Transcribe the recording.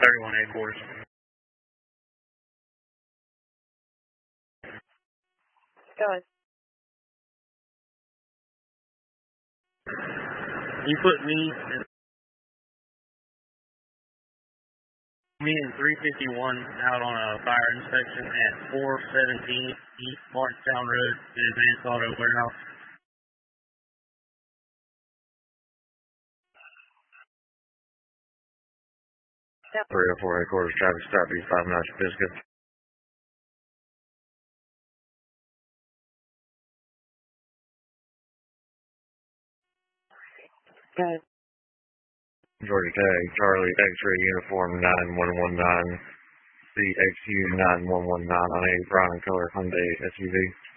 31 headquarters. Go ahead. You put me and 351 out on a fire inspection at 417 East Martintown Road in Advanced Auto Warehouse. Yep. 304 headquarters, traffic stop, B5 National Biscuit. Go ahead. Georgia Tag, Charlie, X-ray uniform 9119, CXU 9119 on a brown color Hyundai SUV.